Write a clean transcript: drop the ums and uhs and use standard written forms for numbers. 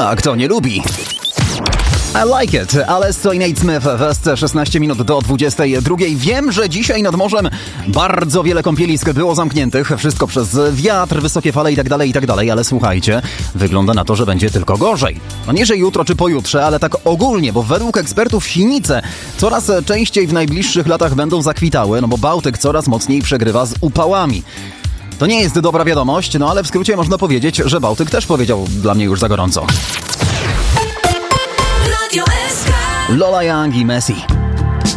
A kto nie lubi? I like it, Alesso i Nate Smith w 16 minut do 22. Wiem, że dzisiaj nad morzem bardzo wiele kąpielisk było zamkniętych, wszystko przez wiatr, wysokie fale i tak dalej, ale słuchajcie, wygląda na to, że będzie tylko gorzej. No nie, że jutro czy pojutrze, ale tak ogólnie, bo według ekspertów sinice coraz częściej w najbliższych latach będą zakwitały, no bo Bałtyk coraz mocniej przegrywa z upałami. To nie jest dobra wiadomość, no ale w skrócie można powiedzieć, że Bałtyk też powiedział dla mnie już za gorąco. Lola Young i Messi.